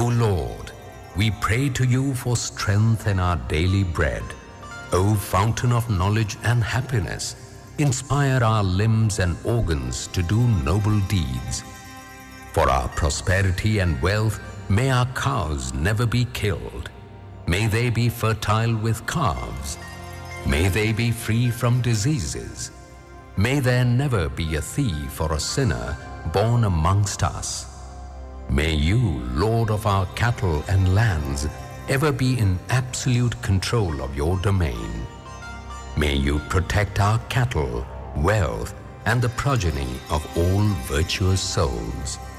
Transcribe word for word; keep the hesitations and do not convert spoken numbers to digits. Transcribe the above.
Lord, we pray to you for strength in our daily bread. O fountain of knowledge and happiness, inspire our limbs and organs to do noble deeds. For our prosperity and wealth, may our cows never be killed. May they be fertile with calves. May they be free from diseases. May there never be a thief or a sinner born amongst us. May you, Lord of our cattle and lands, ever be in absolute control of your domain. May you protect our cattle, wealth, and the progeny of all virtuous souls.